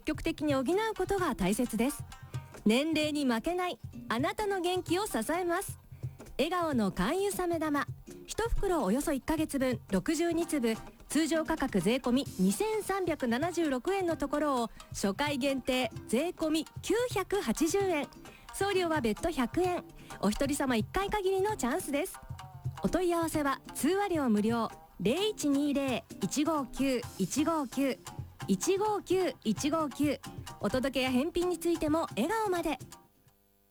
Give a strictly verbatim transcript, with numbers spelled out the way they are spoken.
極的に補うことが大切です。年齢に負けないあなたの元気を支えます。笑顔の肝油サメ玉いち袋およそいっかげつぶんろくじゅうにつぶ、通常価格税込みにせんさんびゃくななじゅうろくえんのところを初回限定税込みきゅうひゃくはちじゅうえん、送料は別途ひゃくえん。お一人様いっかい限りのチャンスです。お問い合わせは通話料無料 ゼロいちにゼロ いちごきゅう いちごきゅう いちごきゅう いちごきゅう。お届けや返品についても笑顔まで。